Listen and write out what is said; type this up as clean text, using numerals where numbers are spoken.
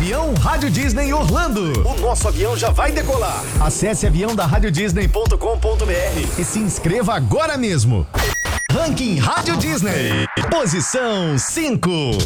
Avião Rádio Disney Orlando. O nosso avião já vai decolar. Acesse aviãodaradiodisney.com.br e se inscreva agora mesmo. Ranking Rádio Disney. Posição 5.